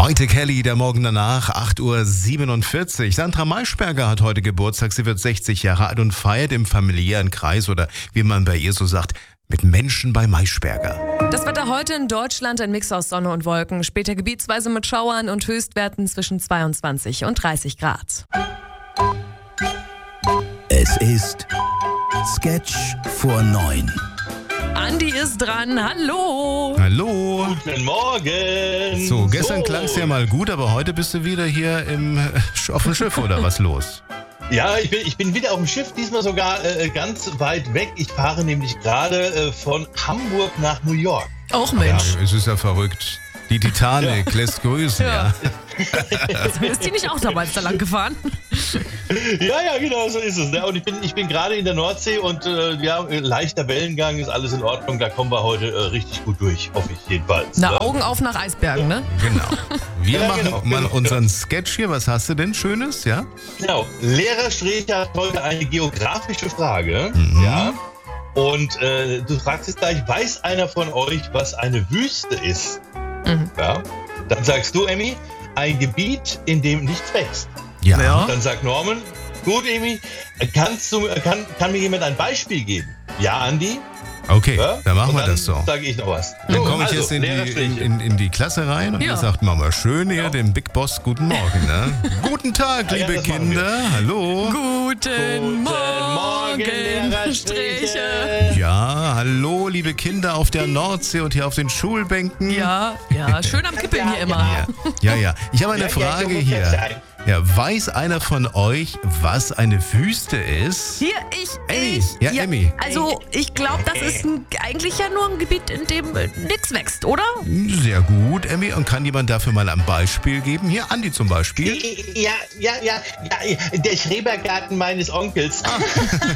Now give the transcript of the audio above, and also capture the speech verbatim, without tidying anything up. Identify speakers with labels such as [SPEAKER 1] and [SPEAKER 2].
[SPEAKER 1] Maite Kelly, der Morgen danach, acht Uhr siebenundvierzig. Sandra Maischberger hat heute Geburtstag. Sie wird sechzig Jahre alt und feiert im familiären Kreis oder wie man bei ihr so sagt, mit Menschen bei Maischberger.
[SPEAKER 2] Das Wetter heute in Deutschland ein Mix aus Sonne und Wolken. Später gebietsweise mit Schauern und Höchstwerten zwischen zweiundzwanzig und dreißig Grad.
[SPEAKER 3] Es ist Sketch vor neun.
[SPEAKER 2] Andi ist dran. Hallo.
[SPEAKER 1] Hallo.
[SPEAKER 4] Guten Morgen.
[SPEAKER 1] So, gestern
[SPEAKER 4] So.
[SPEAKER 1] klang es ja mal gut, aber heute bist du wieder hier im, äh, auf dem Schiff oder was los?
[SPEAKER 4] Ja, ich bin, ich bin wieder auf dem Schiff, diesmal sogar äh, ganz weit weg. Ich fahre nämlich gerade äh, von Hamburg nach New York.
[SPEAKER 2] Auch
[SPEAKER 1] Ja,
[SPEAKER 2] Mensch.
[SPEAKER 1] es ist ja verrückt. Die Titanic lässt grüßen, ja.
[SPEAKER 2] Ja. Ist die nicht auch damals da lang gefahren?
[SPEAKER 4] Ja, ja, genau, so ist es. Ne? Und ich bin, ich bin gerade in der Nordsee und äh, ja, leichter Wellengang, ist alles in Ordnung. Da kommen wir heute äh, richtig gut durch, hoffe ich jedenfalls.
[SPEAKER 2] Na,
[SPEAKER 4] ne?
[SPEAKER 2] Augen auf nach Eisbergen, ne?
[SPEAKER 1] Genau. Wir
[SPEAKER 4] Ja,
[SPEAKER 1] machen
[SPEAKER 4] genau,
[SPEAKER 1] mal
[SPEAKER 4] genau.
[SPEAKER 1] unseren Sketch hier. Was hast du denn Schönes, ja?
[SPEAKER 4] Genau. Lehrer Strecher hat heute eine geografische Frage.
[SPEAKER 1] Mhm.
[SPEAKER 4] Ja. Und äh, du fragst jetzt gleich, weiß einer von euch, was eine Wüste ist?
[SPEAKER 2] Mhm.
[SPEAKER 4] Ja. Dann sagst du, Emmy, ein Gebiet, in dem nichts wächst.
[SPEAKER 1] Ja.
[SPEAKER 2] Ja.
[SPEAKER 4] Dann sagt Norman, gut, Emmy, kannst du, kann, kann mir jemand ein Beispiel geben? Ja, Andi?
[SPEAKER 1] Okay,
[SPEAKER 4] Ja?
[SPEAKER 1] dann machen
[SPEAKER 4] Und
[SPEAKER 1] wir
[SPEAKER 4] dann
[SPEAKER 1] das so.
[SPEAKER 4] sage ich noch was.
[SPEAKER 1] Dann
[SPEAKER 4] So,
[SPEAKER 1] komme ich
[SPEAKER 4] also,
[SPEAKER 1] jetzt in die, in,
[SPEAKER 4] Lehrerstriche.
[SPEAKER 1] in, in die Klasse rein und
[SPEAKER 2] Ja.
[SPEAKER 1] ihr sagt, Mama, schön hier dem Big Boss guten Morgen. Ne? Guten Tag,
[SPEAKER 4] Ja, ja,
[SPEAKER 1] liebe
[SPEAKER 4] das machen
[SPEAKER 1] Kinder. Hallo.
[SPEAKER 2] Guten Morgen, Striche.
[SPEAKER 1] Ja, hallo, liebe Kinder auf der Nordsee und hier auf den Schulbänken.
[SPEAKER 2] Ja, ja, schön am Kippeln hier immer.
[SPEAKER 1] Ja, ja, ja. Ich habe eine
[SPEAKER 4] Ja, ja,
[SPEAKER 1] Frage
[SPEAKER 4] so muss das
[SPEAKER 1] hier.
[SPEAKER 4] sein.
[SPEAKER 1] Ja, weiß einer von euch, was eine Wüste ist?
[SPEAKER 2] Hier, ich,
[SPEAKER 1] Emmy.
[SPEAKER 2] ich.
[SPEAKER 1] Ja, Emmy.
[SPEAKER 2] Also, ich glaube, das ist ein, eigentlich ja nur ein Gebiet, in dem äh, nichts wächst, oder?
[SPEAKER 1] Sehr gut, Emmy. Und kann jemand dafür mal ein Beispiel geben? Hier, Andi zum Beispiel.
[SPEAKER 4] Ja, ja, ja, ja, der Schrebergarten meines Onkels.